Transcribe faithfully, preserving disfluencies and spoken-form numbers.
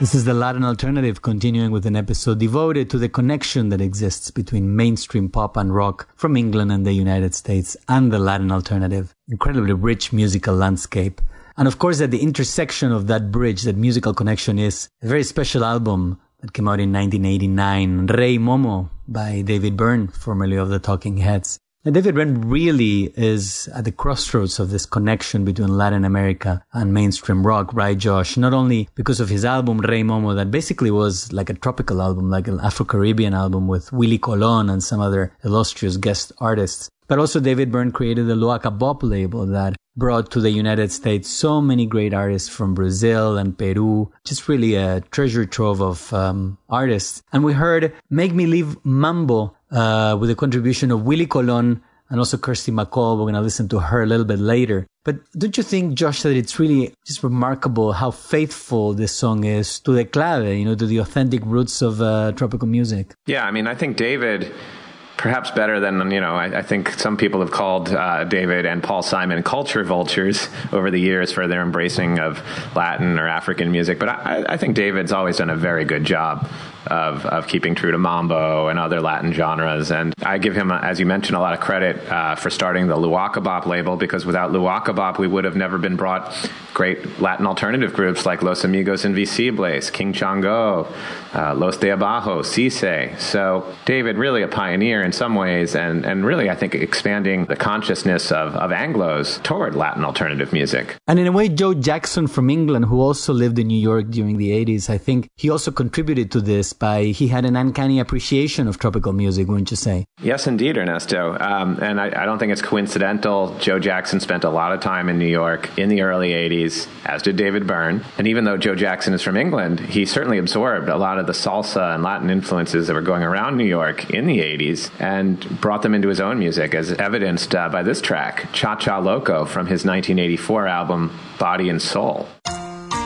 This is the Latin Alternative, continuing with an episode devoted to the connection that exists between mainstream pop and rock from England and the United States and the Latin Alternative. Incredibly rich musical landscape. And of course, at the intersection of that bridge, that musical connection, is a very special album that came out in nineteen eighty-nine, Rei Momo by David Byrne, formerly of the Talking Heads. And David Byrne really is at the crossroads of this connection between Latin America and mainstream rock, right, Josh? Not only because of his album Rei Momo, that basically was like a tropical album, like an Afro-Caribbean album with Willie Colon and some other illustrious guest artists, but also David Byrne created the Loaca Bop label that brought to the United States so many great artists from Brazil and Peru, just really a treasure trove of um, artists. And we heard Make Me Leave Mambo uh, with the contribution of Willie Colon and also Kirsty MacColl. We're going to listen to her a little bit later. But don't you think, Josh, that it's really just remarkable how faithful this song is to the clave, you know, to the authentic roots of uh, tropical music? Yeah, I mean, I think David, perhaps better than, you know, I, I think some people have called uh, David and Paul Simon culture vultures over the years for their embracing of Latin or African music. But I, I think David's always done a very good job of, of keeping true to mambo and other Latin genres. And I give him, as you mentioned, a lot of credit uh, for starting the Loaca Bop label, because without Loaca Bop, we would have never been brought great Latin alternative groups like Los Amigos Invisibles, King Chango, uh, Los de Abajo, Cisse. So David, really a pioneer in some ways, and, and really, I think, expanding the consciousness of, of Anglos toward Latin alternative music. And in a way, Joe Jackson from England, who also lived in New York during the eighties, I think he also contributed to this by, he had an uncanny appreciation of tropical music, wouldn't you say? Yes, indeed, Ernesto. Um, and I, I don't think it's coincidental. Joe Jackson spent a lot of time in New York in the early eighties, as did David Byrne. And even though Joe Jackson is from England, he certainly absorbed a lot of the salsa and Latin influences that were going around New York in the eighties and brought them into his own music, as evidenced uh, by this track, Cha Cha Loco, from his nineteen eighty-four album, Body and Soul.